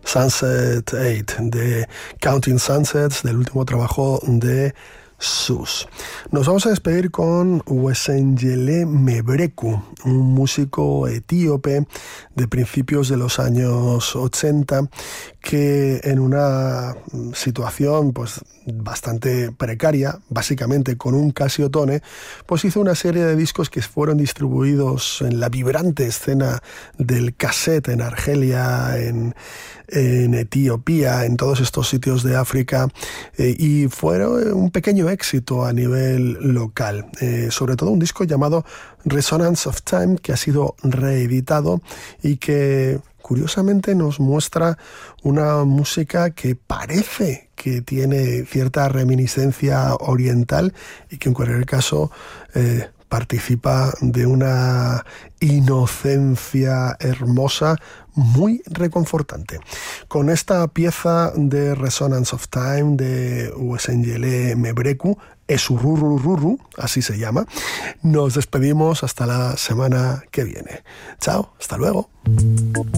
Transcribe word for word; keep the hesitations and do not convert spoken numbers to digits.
Sunset eight, de Counting Sunsets, del último trabajo de Sus. Nos vamos a despedir con Wesengele Mebreku, un músico etíope de principios de los años ochenta que en una situación pues bastante precaria, básicamente con un Casiotone, pues hizo una serie de discos que fueron distribuidos en la vibrante escena del cassette en Argelia, en en Etiopía, en todos estos sitios de África, eh, y fueron un pequeño éxito a nivel local, eh, sobre todo un disco llamado Resonance of Time, que ha sido reeditado y que curiosamente nos muestra una música que parece que tiene cierta reminiscencia oriental y que en cualquier caso eh, participa de una inocencia hermosa muy reconfortante. Con esta pieza de Resonance of Time de Wesengele Mebreku, Esururururu, así se llama, nos despedimos hasta la semana que viene. Chao, hasta luego.